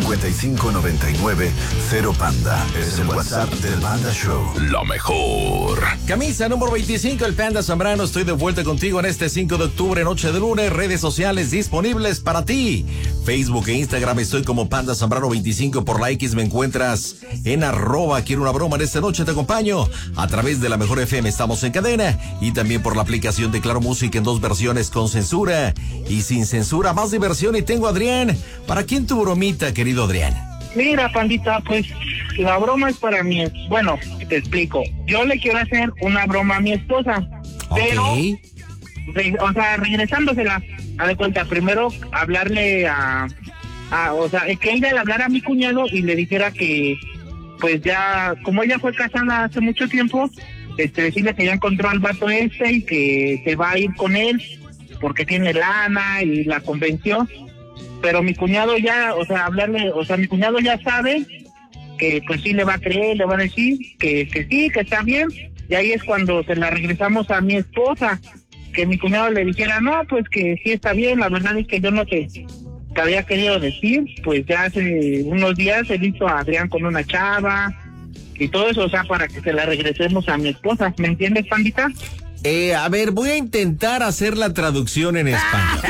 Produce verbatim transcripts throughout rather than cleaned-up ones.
cincuenta y cinco noventa y nueve cero Panda. Es el WhatsApp del Panda Show. Lo mejor. Camisa número veinticinco, el Panda Zambrano. Estoy de vuelta contigo en este cinco de octubre, noche de lunes. Redes sociales disponibles para ti. Facebook e Instagram estoy como Panda Zambrano veinticinco. Por la X me encuentras en arroba quiero una broma. En esta noche te acompaño a través de la Mejor F M. Estamos en cadena y también por la aplicación de Claro Música en dos versiones, con censura y sin censura. Más diversión. Y tengo a Adrián. ¿Para quién tu bromita, querido Adrián? Mira, Pandita, pues la broma es para mí. Bueno, te explico. Yo le quiero hacer una broma a mi esposa, pero, Okay. re, o sea, regresándosela, a de cuenta, primero hablarle a, a, o sea, que ella le hablara a mi cuñado y le dijera que, pues ya, como ella fue casada hace mucho tiempo, este, decirle que ya encontró al vato este y que se va a ir con él porque tiene lana y la convenció. Pero mi cuñado ya, o sea, hablarle, o sea, mi cuñado ya sabe que pues sí le va a creer, le va a decir que, que sí, que está bien, y ahí es cuando se la regresamos a mi esposa, que mi cuñado le dijera, no, pues que sí está bien, la verdad es que yo no te, te había querido decir, pues ya hace unos días he visto a Adrián con una chava, y todo eso, o sea, para que se la regresemos a mi esposa, ¿me entiendes, Pandita? Eh, a ver, voy a intentar hacer la traducción en español.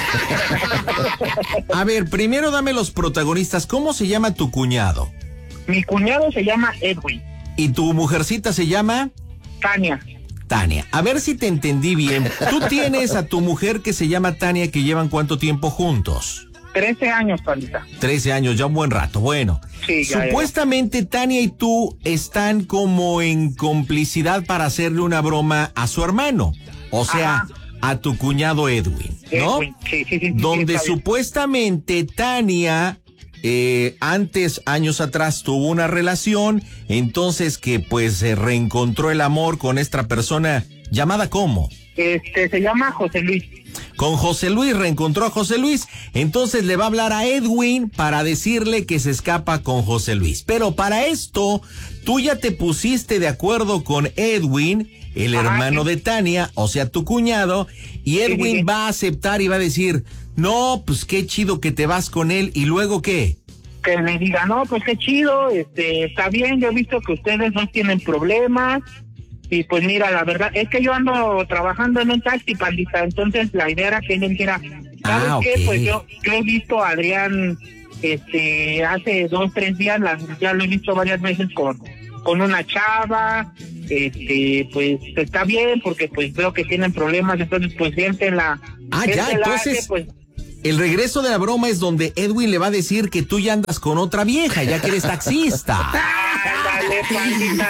A ver, primero dame los protagonistas. ¿Cómo se llama tu cuñado? Mi cuñado se llama Edwin. ¿Y tu mujercita se llama? Tania. Tania. A ver si te entendí bien. Tú tienes a tu mujer que se llama Tania, que llevan ¿cuánto tiempo juntos? Trece años, Pandita. Trece años, ya un buen rato. Bueno, Sí, ya, supuestamente ya. Tania y tú están como en complicidad para hacerle una broma a su hermano. O sea, Ajá. a tu cuñado Edwin, ¿no? Edwin, sí, sí, sí, sí, Donde está bien. supuestamente Tania, eh, antes, años atrás, tuvo una relación, entonces que pues se reencontró el amor con esta persona llamada ¿cómo? Este, se llama José Luis. Con José Luis, reencontró a José Luis, entonces le va a hablar a Edwin para decirle que se escapa con José Luis. Pero para esto, tú ya te pusiste de acuerdo con Edwin, el Ajá, hermano sí. de Tania, o sea, tu cuñado, y Edwin sí, sí. va a aceptar y va a decir, no, pues qué chido que te vas con él, ¿y luego qué? Que le diga, no, pues qué chido, este, está bien, yo he visto que ustedes no tienen problemas. Y pues mira, la verdad, es que yo ando trabajando en un taxi, Pandita, entonces la idea era que él dijera, ¿sabes Ah, qué? ok. Pues yo, yo he visto a Adrián, este, hace dos, tres días, la, ya lo he visto varias veces con, con una chava, este, pues está bien, porque pues veo que tienen problemas, entonces pues siéntela. Ah, ya, siéntela, entonces- que, pues, El regreso de la broma es donde Edwin le va a decir que tú ya andas con otra vieja, ya que eres taxista. ándale, Pandita,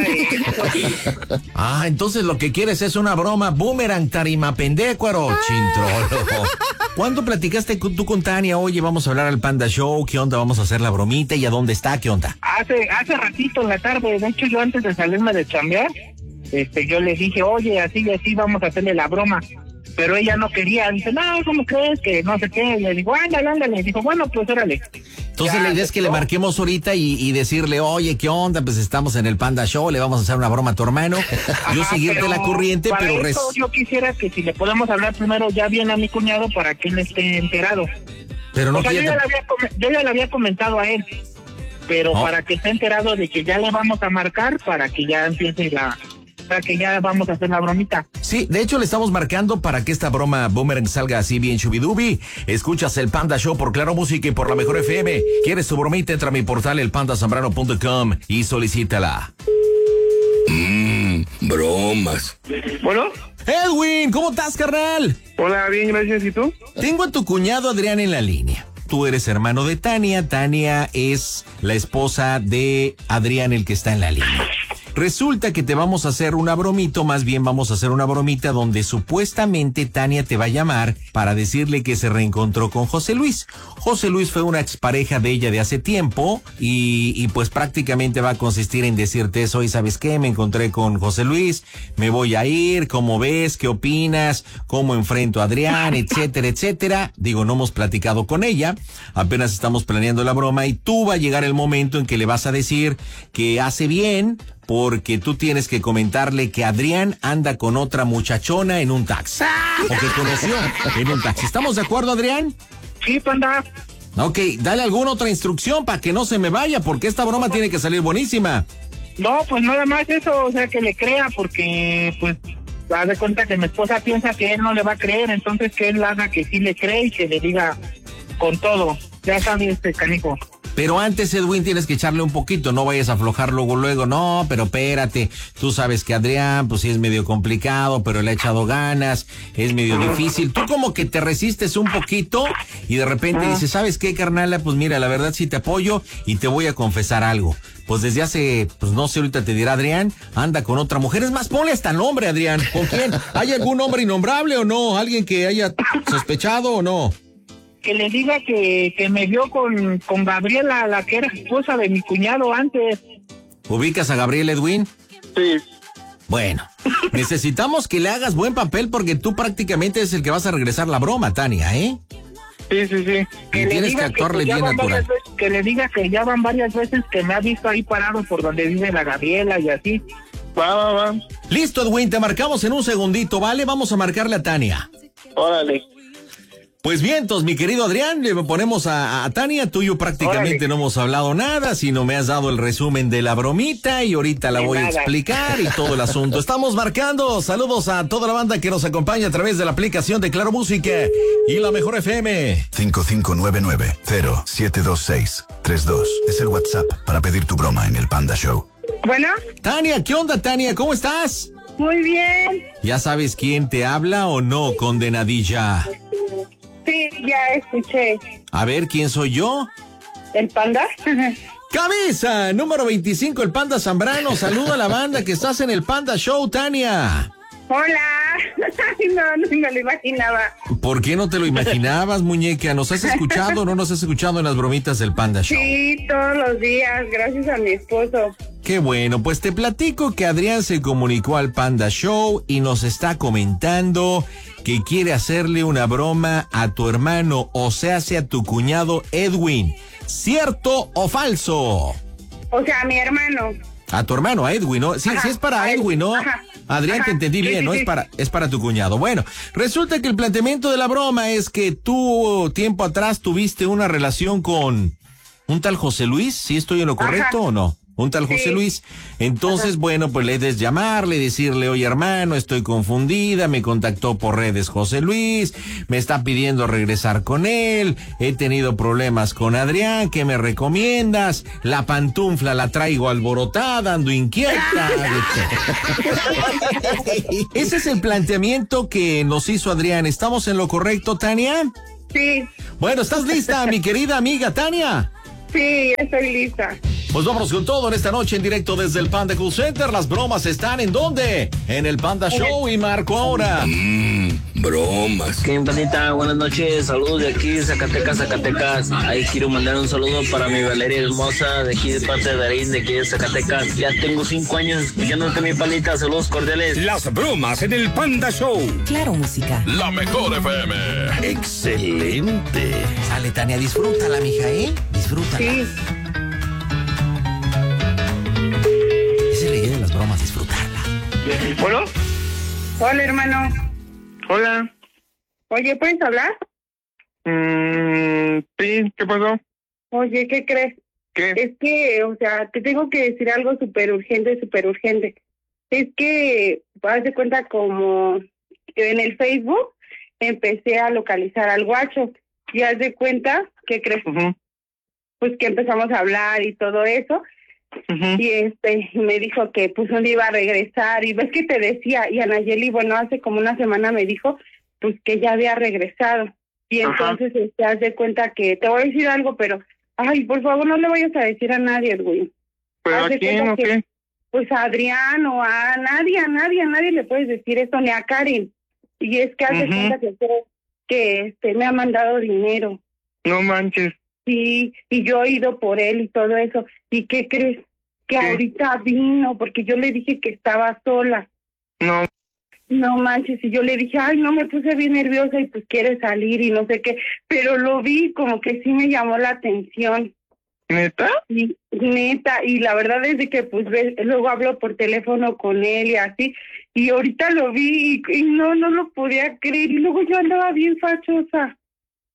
eso. Ah, entonces lo que quieres es una broma boomerang tarima pendecuaro, chintrolo. ¿Cuándo platicaste con- tú con Tania? Oye, vamos a hablar al Panda Show, ¿qué onda? Vamos a hacer la bromita, ¿y a dónde está? ¿Qué onda? Hace, hace ratito en la tarde, de hecho yo antes de salirme de chambear, este, yo le dije, oye, así y así vamos a hacerle la broma. Pero ella no quería, dice, no, ¿cómo crees? Que no sé qué. Le digo, ándale, ándale. Dijo, bueno, pues órale. Entonces Ya, la idea es que le no. marquemos ahorita y, y decirle, oye, ¿qué onda? Pues estamos en el Panda Show, le vamos a hacer una broma a tu hermano. Yo Ajá, seguirte pero la corriente, para pero... eso res- yo quisiera que si le podemos hablar primero ya bien a mi cuñado para que él esté enterado. Pero no o sea, yo quiere... ya, le había, come- yo ya le había comentado a él, pero No. para que esté enterado de que ya le vamos a marcar para que ya empiece la... Para que ya vamos a hacer la bromita. Sí, de hecho le estamos marcando para que esta broma boomerang salga así bien chubidubi. Escuchas el Panda Show por Claro Música y por la Mejor F M. ¿Quieres tu bromita? Entra a mi portal el panda zambrano punto com y solicítala. Mmm, bromas. Bueno, Edwin, ¿cómo estás, carnal? hola, bien, gracias. ¿Y tú? Tengo a tu cuñado Adrián en la línea. Tú eres hermano de Tania. Tania es la esposa de Adrián, el que está en la línea. Resulta que te vamos a hacer una bromita, más bien vamos a hacer una bromita donde supuestamente Tania te va a llamar para decirle que se reencontró con José Luis. José Luis fue una expareja de ella de hace tiempo y, y pues prácticamente va a consistir en decirte eso. Y ¿sabes qué? Me encontré con José Luis, me voy a ir, ¿cómo ves? ¿Qué opinas? ¿Cómo enfrento a Adrián? Etcétera, etcétera. Digo, no hemos platicado con ella, apenas estamos planeando la broma y tú va a llegar el momento en que le vas a decir que hace bien, porque tú tienes que comentarle que Adrián anda con otra muchachona en un taxi. O que conoció en un taxi. ¿Estamos de acuerdo, Adrián? Sí, Panda. Ok, dale alguna otra instrucción para que no se me vaya, porque esta broma tiene que salir buenísima. No, pues nada más eso, o sea, que le crea, porque pues haz de cuenta que mi esposa piensa que él no le va a creer, entonces que él haga que sí le cree y que le diga con todo. Ya sabes, este canijo. Pero antes, Edwin, tienes que echarle un poquito, no vayas a aflojar luego, luego, no, pero espérate, tú sabes que Adrián, pues sí es medio complicado, pero le ha echado ganas, es medio difícil, tú como que te resistes un poquito y de repente dices, ¿sabes qué, carnala? Pues mira, la verdad sí te apoyo y te voy a confesar algo. Pues desde hace, pues no sé, ahorita te dirá Adrián, anda con otra mujer, es más, ponle hasta nombre, Adrián, ¿con quién? ¿Hay algún hombre innombrable o no? ¿Alguien que haya sospechado o no? Que le diga que, que me vio con, con Gabriela, la que era esposa de mi cuñado antes. ¿Ubicas a Gabriel, Edwin? Sí. Bueno, necesitamos que le hagas buen papel porque tú prácticamente es el que vas a regresar la broma, Tania, ¿eh? Sí, sí, sí. Y tienes que actuarle bien natural. Veces, que le diga que ya van varias veces que me ha visto ahí parado por donde vive la Gabriela y así. Va, va, va. Listo, Edwin, te marcamos en un segundito, ¿vale? Vamos a marcarle a Tania. Órale. Pues bien, entonces, mi querido Adrián, le ponemos a, a Tania, tú y yo prácticamente Órale. No hemos hablado nada, sino me has dado el resumen de la bromita y ahorita la de voy nada. a explicar y todo el asunto. Estamos marcando, saludos a toda la banda que nos acompaña a través de la aplicación de Claro Música y la Mejor F M. cinco cinco nueve nueve cero siete dos seis tres dos es el WhatsApp para pedir tu broma en el Panda Show. Bueno. Tania, ¿qué onda, Tania? ¿Cómo estás? Muy bien. ¿Ya sabes quién te habla o no, condenadilla? Sí, ya escuché. A ver, ¿quién soy yo? ¿El Panda? Cabeza, número veinticinco, el Panda Zambrano. Saluda a la banda que estás en el Panda Show, Tania. Hola. No, no me lo imaginaba. ¿Por qué no te lo imaginabas, muñeca? ¿Nos has escuchado o no nos has escuchado en las bromitas del Panda Show? Sí, todos los días, gracias a mi esposo. Qué bueno, pues te platico que Adrián se comunicó al Panda Show y nos está comentando que quiere hacerle una broma a tu hermano, o sea, sea tu cuñado Edwin. ¿Cierto o falso? O sea, a mi hermano. A tu hermano, a Edwin, ¿no? Sí, ajá, sí es para Edwin, ¿no? Ajá, Adrián, ajá, te entendí bien, sí, sí, ¿no? Sí. Es para, es para tu cuñado. Bueno, resulta que el planteamiento de la broma es que tú, tiempo atrás, tuviste una relación con un tal José Luis. ¿Sí estoy en lo correcto ajá. o no? Un tal José sí. Luis. Entonces, ajá. bueno, pues le des llamarle, decirle, oye, hermano, estoy confundida, me contactó por redes José Luis, me está pidiendo regresar con él, he tenido problemas con Adrián, ¿qué me recomiendas? La pantufla la traigo alborotada, ando inquieta. Ese es el planteamiento que nos hizo Adrián. ¿Estamos en lo correcto, Tania? Sí. Bueno, ¿estás lista, mi querida amiga Tania? Sí, estoy lista. Pues vámonos con todo en esta noche en directo desde el Panda Cool Center. Las bromas están ¿en dónde? En el Panda Show y marco ahora. Mmm, bromas. ¿Qué pandita? Buenas noches, saludos de aquí, Zacatecas, Zacatecas. Ahí quiero mandar un saludo para mi Valeria hermosa, de aquí de parte de Darín, de aquí de Zacatecas. Ya tengo cinco años escuchándote, mi panita, saludos cordiales. Las bromas en el Panda Show. Claro Música. La Mejor F M. Excelente. Sale, Tania, disfrútala, mija, ¿eh? Disfrútala. Sí. Esa es la idea de las bromas, disfrutarla. ¿Bueno? Hola, hermano. Hola. Oye, ¿puedes hablar? Mm, sí, ¿qué pasó? Oye, ¿qué crees? ¿Qué? Es que, o sea, te tengo que decir algo súper urgente, súper urgente. Es que, haz de cuenta como que en el Facebook empecé a localizar al guacho. Y haz de cuenta, ¿qué crees? Uh-huh. Pues que empezamos a hablar y todo eso. Uh-huh. Y este me dijo que pues un día iba a regresar, y ves que te decía, y Anayeli, bueno, hace como una semana me dijo pues que ya había regresado. Y entonces te este, das de cuenta que te voy a decir algo, pero ay, por favor, no le vayas a decir a nadie, Edwin. ¿Pero a quién o qué? Pues a Adrián o a nadie, a nadie, a nadie le puedes decir esto, ni a Karen. Y es que haz de uh-huh. cuenta que, que este me ha mandado dinero. No manches. Sí, y yo he ido por él y todo eso. ¿Y qué crees? Que ¿Qué? Ahorita vino, porque yo le dije que estaba sola. No. No manches, y yo le dije, ay, no, me puse bien nerviosa y pues quiere salir y no sé qué. Pero lo vi, como que sí me llamó la atención. ¿Neta? Sí, neta, y la verdad es de que pues luego hablo por teléfono con él y así. Y ahorita lo vi y, y no, no lo podía creer. Y luego yo andaba bien fachosa.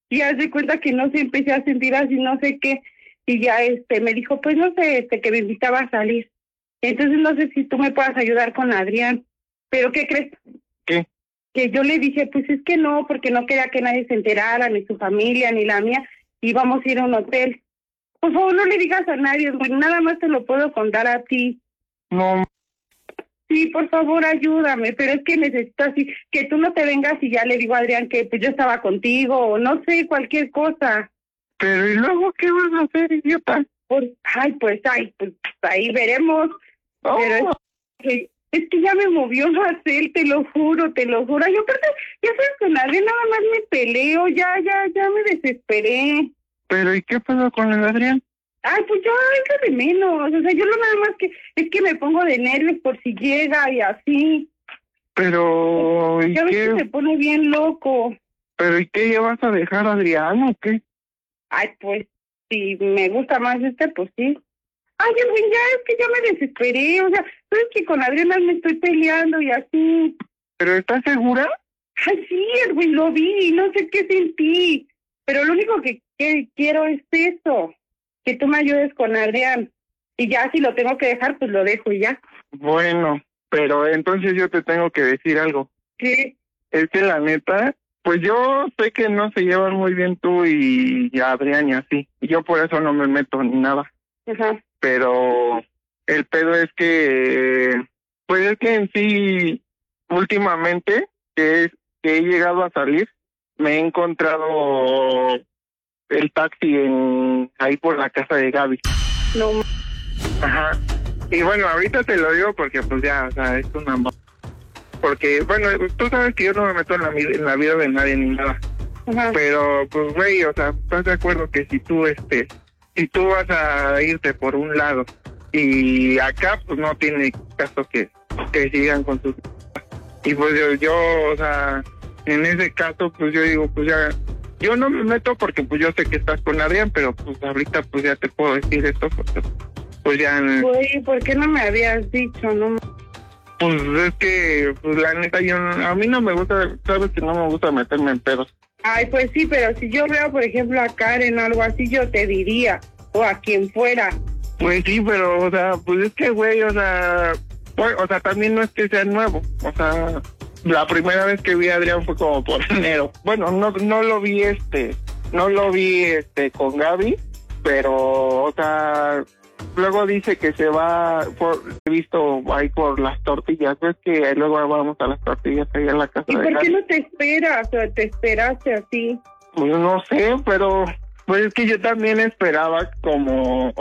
Y haz de cuenta que no se empecé a sentir así, no sé qué. Y ya este me dijo, pues no sé, este que me invitaba a salir. Entonces no sé si tú me puedas ayudar con Adrián. ¿Pero qué crees? ¿Qué? Que yo le dije, pues es que no, porque no quería que nadie se enterara, ni su familia, ni la mía. Íbamos a ir a un hotel. Por favor, no le digas a nadie, güey, nada más te lo puedo contar a ti. No, Sí, por favor, ayúdame, pero es que necesito así, que tú no te vengas y ya le digo a Adrián que pues yo estaba contigo, o no sé, cualquier cosa. pero ¿y luego qué vas a hacer, idiota? Por, ay, pues, ay, pues ahí veremos. Oh. Pero es que, es que ya me movió más él, te lo juro, te lo juro. Yo aparte, ya sabes, con Adrián nada más me peleo, ya, ya, ya me desesperé. Pero ¿y qué pasó con el Adrián? Ay, pues yo es lo de menos, o sea, yo lo nada más que, es que me pongo de nervios por si llega y así. Pero ¿y Ya ves que qué? se pone bien loco. Pero ¿y qué? ¿Ya vas a dejar a Adrián o qué? Ay, pues, si me gusta más este, pues sí. Ay, Edwin, ya es que ya me desesperé, o sea, sabes que con Adriana me estoy peleando y así. ¿Pero estás segura? Ay, sí, Edwin, lo vi y no sé qué sentí. Pero lo único que, que quiero es eso, que tú me ayudes con Adrián. Y ya si lo tengo que dejar, pues lo dejo y ya. Bueno, pero entonces yo te tengo que decir algo. ¿Qué? Es que la neta, pues yo sé que no se llevan muy bien tú y Adrián y así. Y yo por eso no me meto ni nada. Ajá. Pero el pedo es que, pues es que en sí, últimamente, que, es, que he llegado a salir, me he encontrado el taxi en ahí por la casa de Gaby. No, Ajá. Y bueno, ahorita te lo digo porque pues ya, o sea, es una... ma- Porque, bueno, tú sabes que yo no me meto en la, mi- en la vida de nadie ni nada. ajá. Pero, pues, güey, o sea, ¿estás de acuerdo que si tú, este, si tú vas a irte por un lado y acá, pues, no tiene caso que, que sigan con sus... Y pues yo, yo, o sea, en ese caso, pues yo digo, pues ya, yo no me meto porque pues yo sé que estás con Adrián, pero pues ahorita pues ya te puedo decir esto porque pues ya... Güey, ¿por qué no me habías dicho? No. Pues es que, pues la neta, yo, a mí no me gusta, sabes que no me gusta meterme en pedos. Ay, pues sí, pero si yo veo, por ejemplo, a Karen o algo así, yo te diría, o a quien fuera. Pues sí, pero, o sea, pues es que, güey, o sea, pues, o sea, también no es que sea nuevo, o sea, la primera vez que vi a Adrián fue como por enero. Bueno, no, no lo vi, este, no lo vi, este, con Gaby, pero, o sea, luego dice que se va, por, he visto ahí por las tortillas, ves que luego vamos a las tortillas ahí en la casa ¿Y de por Gaby. qué no te esperas? O te esperaste así. Pues no sé, pero pues es que yo también esperaba como